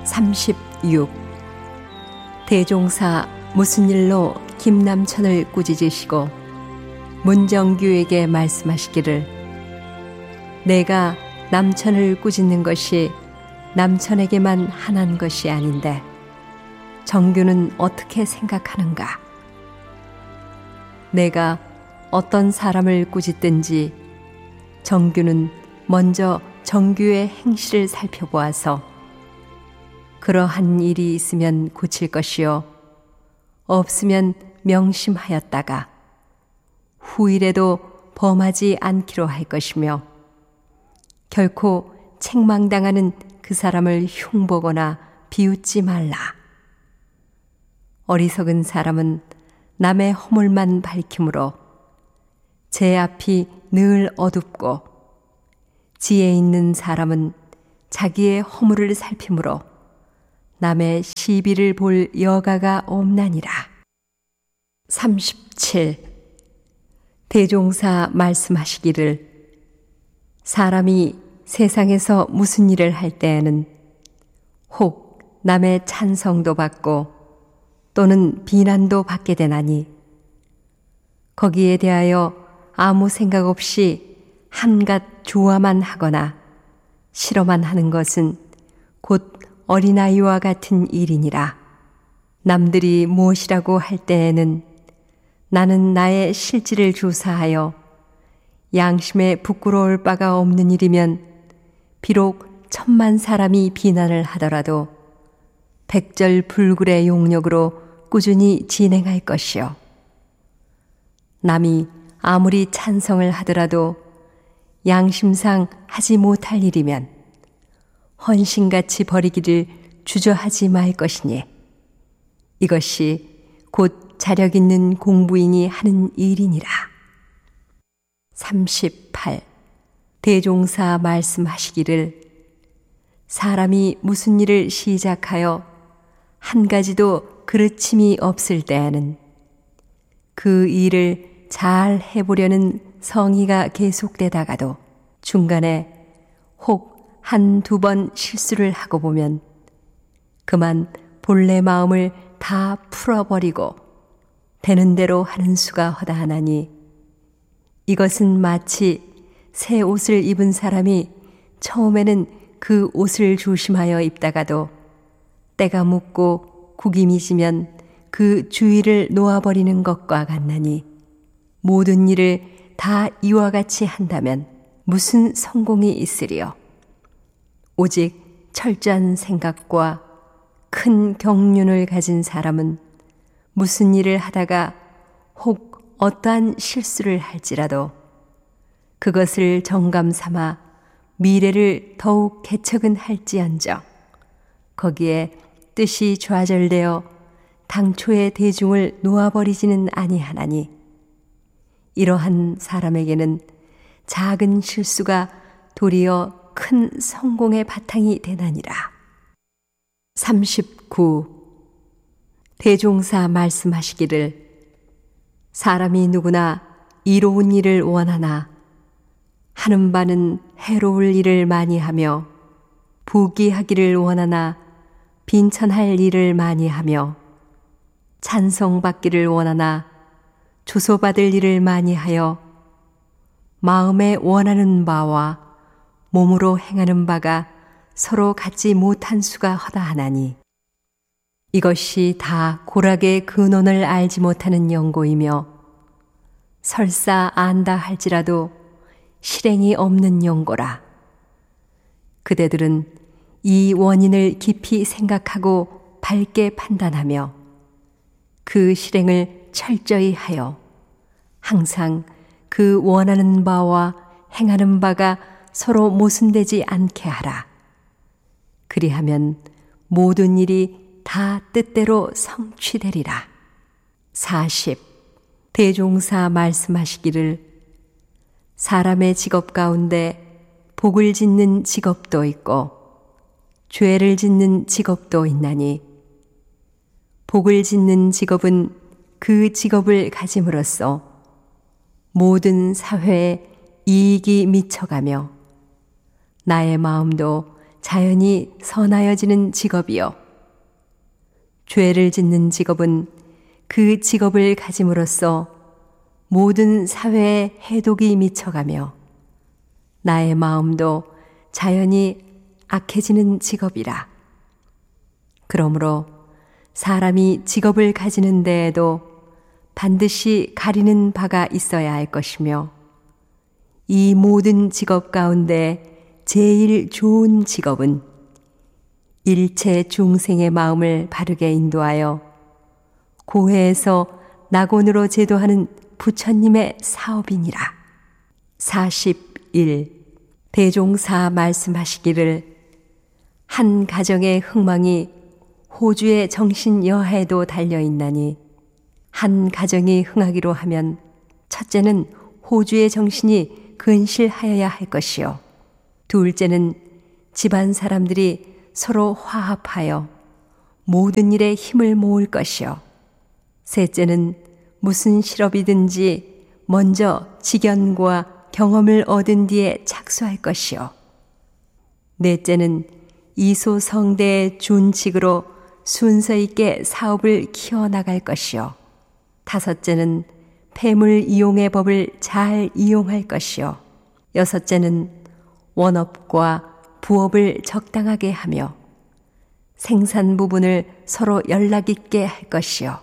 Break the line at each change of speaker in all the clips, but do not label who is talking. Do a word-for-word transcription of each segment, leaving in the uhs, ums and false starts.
삼십육. 대종사 무슨 일로 김남천을 꾸짖으시고 문정규에게 말씀하시기를, 내가 남천을 꾸짖는 것이 남천에게만 한한 것이 아닌데 정규는 어떻게 생각하는가? 내가 어떤 사람을 꾸짖든지 정규는 먼저 정규의 행실을 살펴보아서 그러한 일이 있으면 고칠 것이요 없으면 명심하였다가 후일에도 범하지 않기로 할 것이며, 결코 책망당하는 그 사람을 흉보거나 비웃지 말라. 어리석은 사람은 남의 허물만 밝히므로 제 앞이 늘 어둡고, 지혜 있는 사람은 자기의 허물을 살피므로 남의 시비를 볼 여가가 없나니라. 삼십칠. 대종사 말씀하시기를, 사람이 세상에서 무슨 일을 할 때에는 혹 남의 찬성도 받고 또는 비난도 받게 되나니, 거기에 대하여 아무 생각 없이 한갓 좋아만 하거나 싫어만 하는 것은 곧 어린아이와 같은 일이니라. 남들이 무엇이라고 할 때에는 나는 나의 실지를 조사하여 양심에 부끄러울 바가 없는 일이면 비록 천만 사람이 비난을 하더라도 백절불굴의 용력으로 꾸준히 진행할 것이요, 남이 아무리 찬성을 하더라도 양심상 하지 못할 일이면 헌신같이 버리기를 주저하지 말 것이니, 이것이 곧 자력 있는 공부인이 하는 일이니라. 삼십팔. 대종사 말씀하시기를, 사람이 무슨 일을 시작하여 한 가지도 그르침이 없을 때에는 그 일을 잘 해보려는 성의가 계속되다가도 중간에 혹 한두 번 실수를 하고 보면 그만 본래 마음을 다 풀어버리고 되는 대로 하는 수가 허다하나니, 이것은 마치 새 옷을 입은 사람이 처음에는 그 옷을 조심하여 입다가도 때가 묻고 구김이 지면 그 주위를 놓아버리는 것과 같나니, 모든 일을 다 이와 같이 한다면 무슨 성공이 있으리요? 오직 철저한 생각과 큰 경륜을 가진 사람은 무슨 일을 하다가 혹 어떠한 실수를 할지라도 그것을 정감 삼아 미래를 더욱 개척은 할지언정 거기에 뜻이 좌절되어 당초의 대중을 놓아버리지는 아니하나니, 이러한 사람에게는 작은 실수가 도리어 큰 성공의 바탕이 되나니라. 삼십구. 대종사 말씀하시기를, 사람이 누구나 이로운 일을 원하나 하는 바는 해로울 일을 많이 하며, 부귀하기를 원하나 빈천할 일을 많이 하며, 찬송받기를 원하나 조소받을 일을 많이 하여 마음에 원하는 바와 몸으로 행하는 바가 서로 같지 못한 수가 허다하나니, 이것이 다 고락의 근원을 알지 못하는 연고이며 설사 안다 할지라도 실행이 없는 연고라. 그대들은 이 원인을 깊이 생각하고 밝게 판단하며 그 실행을 철저히 하여 항상 그 원하는 바와 행하는 바가 서로 모순되지 않게 하라. 그리하면 모든 일이 다 뜻대로 성취되리라. 사십. 대종사 말씀하시기를, 사람의 직업 가운데 복을 짓는 직업도 있고 죄를 짓는 직업도 있나니, 복을 짓는 직업은 그 직업을 가짐으로써 모든 사회에 이익이 미쳐가며 나의 마음도 자연이 선하여지는 직업이요. 죄를 짓는 직업은 그 직업을 가짐으로써 모든 사회에 해독이 미쳐가며 나의 마음도 자연히 악해지는 직업이라. 그러므로 사람이 직업을 가지는 데에도 반드시 가리는 바가 있어야 할 것이며 이 모든 직업 가운데 제일 좋은 직업은 일체 중생의 마음을 바르게 인도하여 고해에서 낙원으로 제도하는 부처님의 사업이니라. 사십일. 대종사 말씀하시기를 한 가정의 흥망이 호주의 정신 여하에도 달려있나니 한 가정이 흥하기로 하면 첫째는 호주의 정신이 근실하여야 할 것이요. 둘째는 집안 사람들이 서로 화합하여 모든 일에 힘을 모을 것이요. 셋째는 무슨 실업이든지 먼저 직연과 경험을 얻은 뒤에 착수할 것이요. 넷째는 이소성대의 준칙으로 순서 있게 사업을 키워나갈 것이요. 다섯째는 폐물 이용의 법을 잘 이용할 것이요. 여섯째는 원업과 부업을 적당하게 하며 생산 부분을 서로 연락 있게 할 것이요.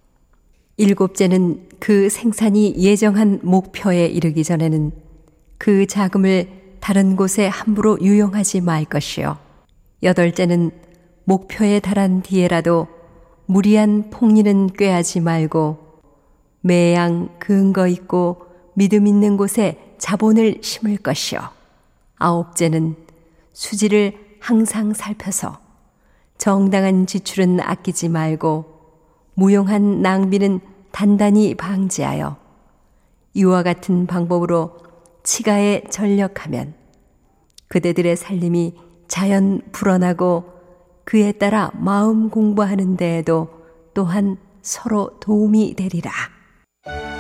일곱째는 그 생산이 예정한 목표에 이르기 전에는 그 자금을 다른 곳에 함부로 유용하지 말 것이요. 여덟째는 목표에 달한 뒤에라도 무리한 폭리는 꾀하지 말고 매양 근거 있고 믿음 있는 곳에 자본을 심을 것이요. 아홉째는 수지를 항상 살펴서 정당한 지출은 아끼지 말고 무용한 낭비는 단단히 방지하여 이와 같은 방법으로 치가에 전력하면 그대들의 살림이 자연 불어나고 그에 따라 마음 공부하는 데에도 또한 서로 도움이 되리라.